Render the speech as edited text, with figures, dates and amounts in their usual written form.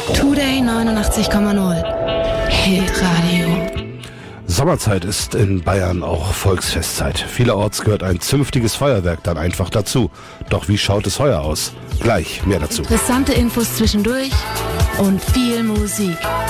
Today 89,0. Hitradio. Sommerzeit ist in Bayern auch Volksfestzeit. Vielerorts gehört ein zünftiges Feuerwerk dann einfach dazu. Doch wie schaut es heuer aus? Gleich mehr dazu. Interessante Infos zwischendurch und viel Musik.